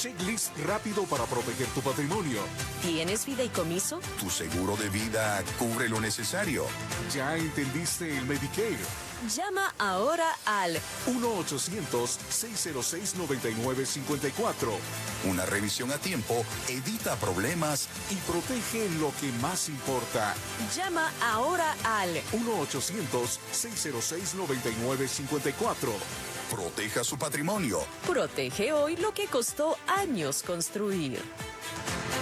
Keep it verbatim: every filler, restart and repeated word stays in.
checklist rápido para proteger tu patrimonio. ¿Tienes fideicomiso? Tu seguro de vida cubre lo necesario. ¿Ya entendiste el Medicare? Llama ahora al uno ochocientos, seis cero seis, nueve nueve cinco cuatro. Una revisión a tiempo evita problemas y protege lo que más importa. Llama ahora al uno ochocientos, seis cero seis, nueve nueve cinco cuatro. Proteja su patrimonio. Protege hoy lo que costó años construir.